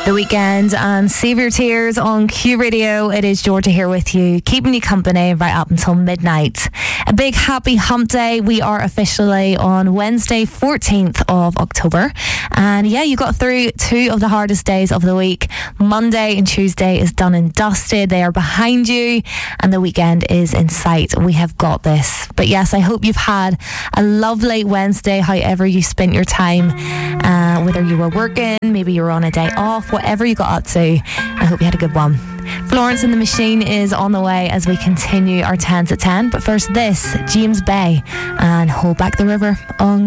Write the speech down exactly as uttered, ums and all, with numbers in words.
The Weekend and Save Your Tears on Q Radio. It is Georgia here with you, keeping you company right up until midnight. A big happy hump day. We are officially on Wednesday, fourteenth of October. And yeah, you got through two of the hardest days of the week. Monday and Tuesday is done and dusted. They are behind you and the weekend is in sight. We have got this. But yes, I hope you've had a lovely Wednesday, however you spent your time, uh, whether you were working, maybe you were on a day off, whatever you got up to. I hope you had a good one. Florence and the Machine is on the way as we continue our tens at ten. But first this, James Bay and Hold Back the River on